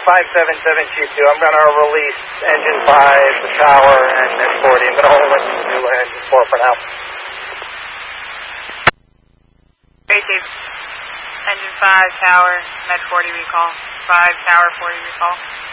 577 Q2. I'm going to release engine 5, the tower, and Med 40. I'm going to hold it to engine 4 for now. Great, Dave. Engine 5, tower, Med 40 recall. 5, tower, 40 recall.